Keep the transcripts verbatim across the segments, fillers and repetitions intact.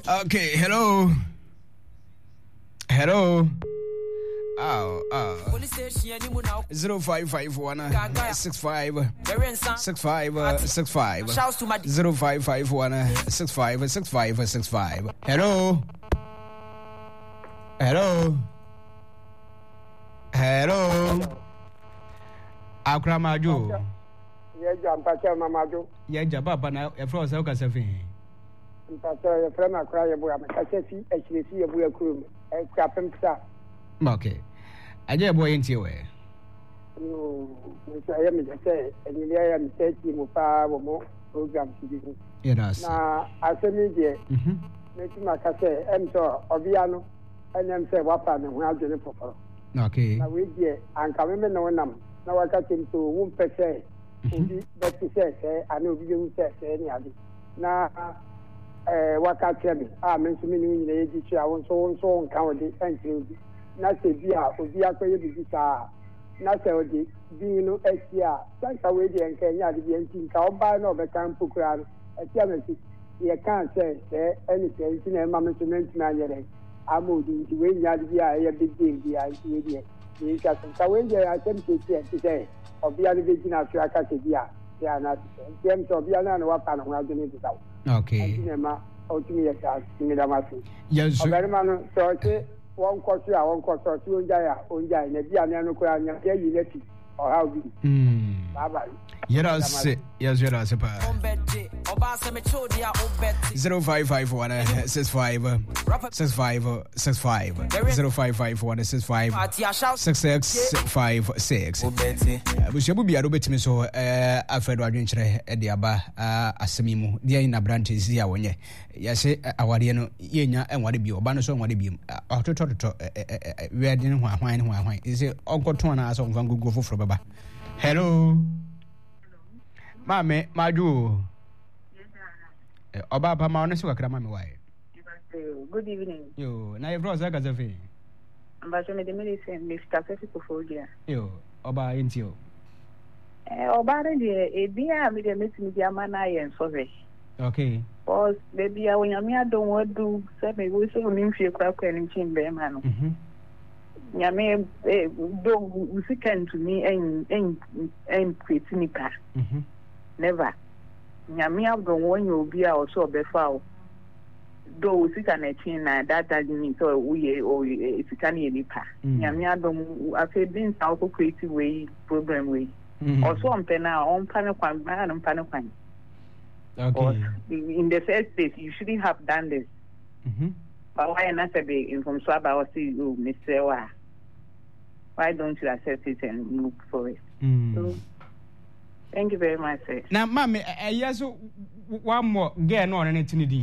Okay, hello. Hello. Oh, oh. Zero five five one six five six five six five zero five five one six five six five six five. Hello. Hello. Hello. Akra Maju. Yeah, jam pacha Mamajo. Yeah, Jababa na e fro se o ka se fin. Pacha e friend akra ye boya me ka se fi e chire fi ye boya kurum. E ka pem sa. Okay. Aje boy ntie we. No, me say me say eni ya me say ti mo pa wo mo program ti bi. Yes. Na asemi je. Mhm. Me ti ma ka se em so obia no. Enem se wa pa me ho adwene foforo. Okay. Na we je anka me me no nam. Na wa ka tin to wo mpese. Obi but say say I know we will say say any ade. Na eh wa ka tell me. Ah me so me ni nyina ye ji chia won so won so nka wo de entre na se bi a obi akoye bibi sa na se odi bi no asia sanka we de enka nya de bi enti nka oba na obeka mpukura no asia me si ye kan say say any say na ma me so me ntina nyere amodi nti we nya de bi a ye big deal bi a we de ye ka sanka we de atem ke ti say obi a de bi na so aka ke bi a ya na dem so obi a na wa pa no ho ade ni bi sa okay nti ma o ti mi ya ta mi da ma so yes obere ma no so ke one quarter a one quarter two onjaya onjaya na bia me no kura nya ya yi leti or how be mm bye bye yera se yes yera se pa zero five five one six five six five six five zero five five one six five six six five six busia bu bia do betimi so eh afredo adwenkyere e de aba asemi mu de na branch zi a wonye ya se aware no yenya enware bi oba no so enware bi otototo we de hwan hwan hwan hwan is onkoto na aso mfa gugu foforo baba. Hello. Mame, Maju. Yes, Oba pa ma onese wakra mame why? Good evening. Yo, na evro za ka zafi. Amba so me de me say Mister Fefi Kofodia. Yo, Oba intio. Eh, Oba re de e bia me de metimi dia mana yen so ve. Okay. Cause baby a wonya me adon wadu say me we say onim fie kra kra nim chin be ma no. Mhm. Nyame eh do usikan to me en en en kwetinipa. Mhm. Never. Nyame adon wonya obi a o so obefa o. Do usika na chin na that doesn't mean so we o usika na nipa. Nyame adon afi bin sa ko create way problem way. Also on pena on pana kwan na on pana kwan. Okay. In the first place you shouldn't have done this. Mhm. But why not be in from Swaba or see you Mister Wa? Why don't you accept it and look for it? Mm. So, thank you very much, sir. Now, Mammy, I yes, one more girl no anything to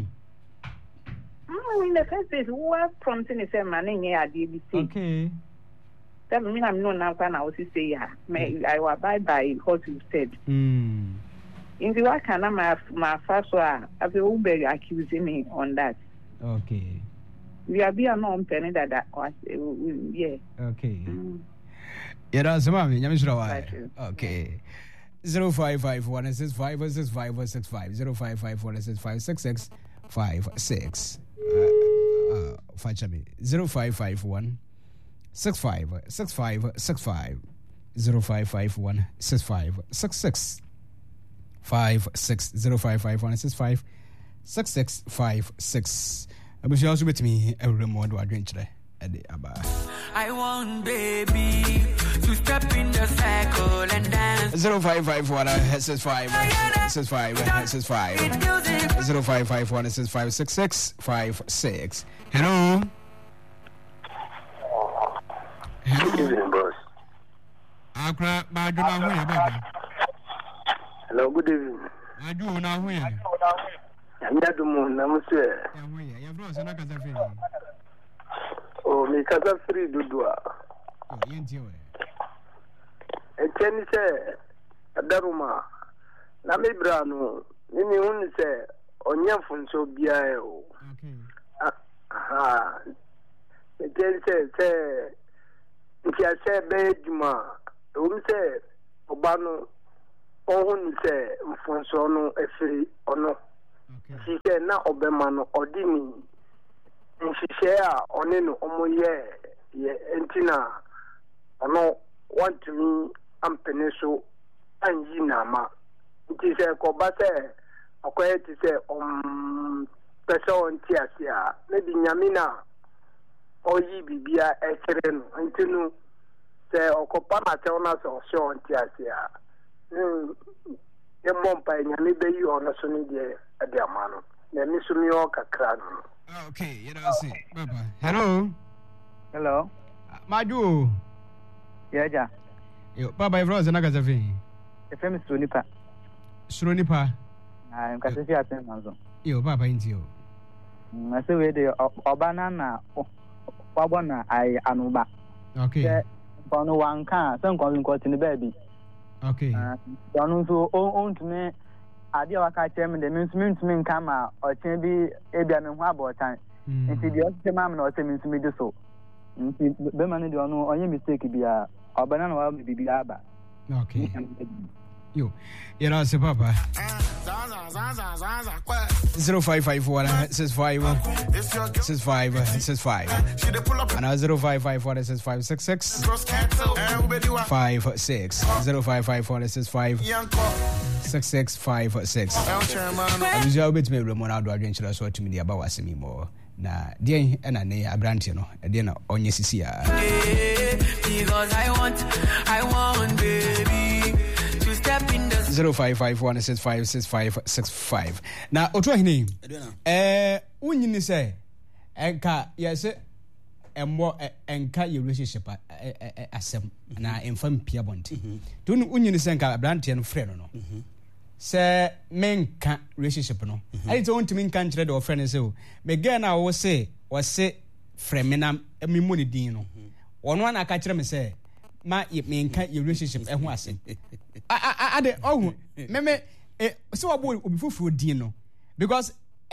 in the first place, what prompting is a man in here at D B C? Okay. That means I'm not now, and I will say, yeah, I will abide by what you said. Mm. In the work, and my my first one, I will be accusing me on that. Okay. We are being non penny that that was yeah. Okay. Mm. Yeah, that's mommy. Okay. Zero five five one six five six five six five zero five five one six five six six five six. Uh, uh, me zero five five one six five six five six five zero five five one six five six six five six zero five five one six five six six five six. I wish you also with me every more do adventure at the Abba. I want baby to step in the cycle and dance. Zero five five one six five six five six five zero five five one six five six six five six. Hello. Hello. Good evening, boss. Akra, ma do na hu ya baba. Hello, good evening. I do na hu ya. Yanda dumu na muse. Ya hu ya, ya bro, sana kaza fe. Oh, mi kaza free dudua. Oh, yenti we. E cheni se adaruma. Na me brano, nini huni se onye funso biae o. Okay. Aha. E cheni se se nkia se bejuma. Umi se obano ohun se mfonso no efiri ono. Okay. Si se na obema no odini nhyehyɛ a ɔne no ɔmo yɛ yɛ nti na ɔno wɔntumi ampene so anyi n'ama nti sɛ kɔba sɛ akɔyɛ te sɛ ɔm pɛ sɛ ɔnte ase a ne de nyame na ɔyi bibia ɛkyerɛ no nti no sɛ ɔkɔpa n'atɛw na sɛ ɔhyɛ ɔnte ase a yɛmmɔ mpa nyame bɛyi ɔno so ne deɛ ɛde ama no na mi so mi o kakra no. Okay, you know see. Baba. Hello. Hello. Maju. Yeah, ja. Yo, Baba Evra za naka zafi. Efe mi Suronipa. Suronipa. Ah, em kasi fi asen manzo. Yo, Baba inti yo. Na se we de oba na na wabo na ai anuba. Okay. Se kono wanka, se nko nko tini baby. Okay. Ah, kono so o on tumi ade a waka kyerɛ me de me nso mentumi nka ma ɔkyɛn bi ebia me ho abɔɔtan nti deɛ ɔkyerɛ ma me na ɔsɛ me nso me di so nti bɛma no deɛ ɔno ɔnyɛ mistake bia ɔbɛna na waba biribi aba. Okay. Yo, yɛra ase papa. zero five five one six five six five six five and zero five five one six five six six five six zero five five one six five six six five six. Abusua obetime remo na do adwenkyerɛ so atumi dia ba wasemi mo na deɛ ɛna ne abrante no deɛ na onye sisi a because I want I want baby to step in the zero five five one six five six five six five. Na oto ahini eh unyini sɛ enka yɛse emmo enka your relationship asɛm na emfa mpia bonte to unyini sɛ enka abrante no frɛ no no sɛ menka relationship no ɛne sɛ wontumi nka nkyerɛ de ɔfrɛ no sɛ o megɛ no a wo se wɔse frɛ me na memmɔ ne din no ɔno ana aka kyerɛ me sɛ ma menka yɛ relationship ɛho asɛm ade ɔhu meme sɛ wɔbɔ obi foforɔ din no because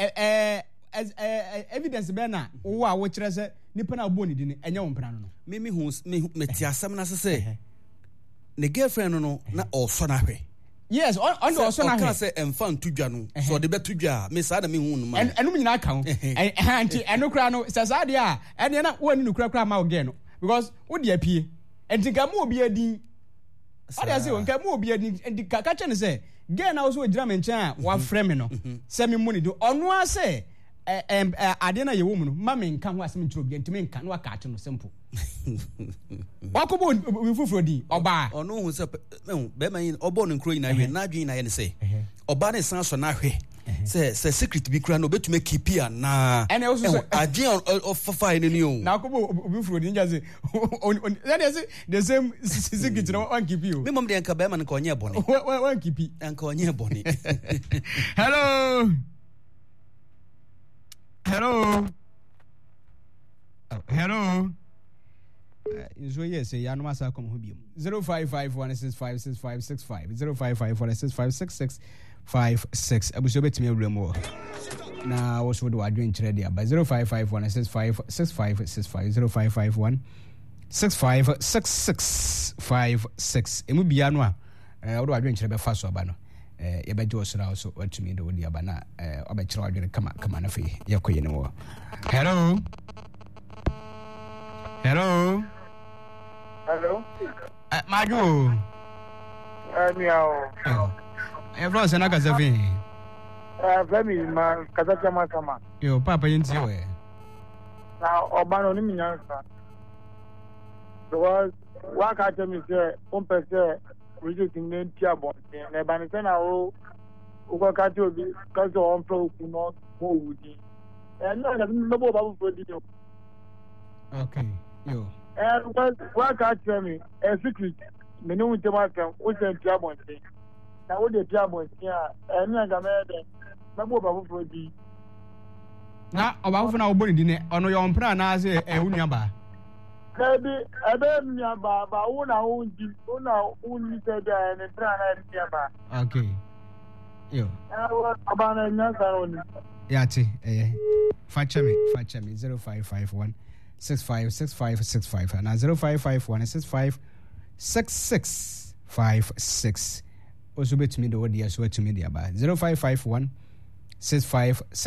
evidence bɛ na wowɔ a wokyerɛ sɛ nipa na wobɔ ne din no ɛnyɛ wo mpena no no meme hu mete asɛm no ase sɛ ne girlfriend no no na ɔsɔ no ahwɛ. Yes, on on also na he say emfa ntudwa no so de betudwa me sa na me hu no ma enum nyina ka ho anti eno kra no se sa de a ene na wo ni kra kra ma wo ge no because wo de apie enti ka mo obi adin o de say won ka mo obi adin enti ka ka che ne say ge na wo so gira me nchen a wa frɛ me no se me mu ni do ono a say ade na ye wo mu no ma me nka ho asem ntro obi enti me nka no aka ate no simple wakobo we fufuro di oba ono hu se be man obo no nkro ina hwe na adwen na ye ne se oba ne san so na hwe se se secret bi kura no betuma keep ya na ene wo so adwen ofafa ene ni o na akobo obi fufuro di nja se na dey say the same secret no one keep you me mom de nka be man nka onye bone one keep nka onye bone. Hello. Hello. Oh, hello. So yes, ya no masa come hobium. zero five five one six five six five six five zero five five one six five six six five six. Abuso betimi awura mu. Na wo so do adwen kyerɛ dia ba zero five five one six five six five six five zero five five one six five six six five six. Emu bia no a eh wo do adwen kyerɛ be fa so aba no. Eh ye be jo sra so watumi do dia ba na eh obekyerɛ adwen kama kama na fe yakoye ne wo. Hello. Hello. Hello. Uh, Maju. Uh, meow. Oh. Everyone say na kasafi. Uh, Femi ma kasafi ma kama. Yo, papa yinti yo eh. Na obano ni minyansa. Because wa ka tell me say on pese reject ni ntia bon. Na ba ni say na o o ko ka ti obi ka so on pro ku no mo wudi. Eh na na no bo ba bu di yo. Okay. Yo. And what what can tell me? A secret. Me no want to make them. We say diamond. Now what the diamond? Yeah. And I got mad. Me bo ba for di. Na oba fu na obo ni di ne ono yo mpra na ase e unu ba. Maybe e be mi ba ba wo na wo di. Wo na wo ni se da ne mpra na ni ba. Okay. Yo. Ah wa aba na nya sa oni. Yati eh. Facha me, facha me zero five five one six five six five six five and zero five five one six five six six five six. Also bet me the word yes, what to me the about zero five five one six five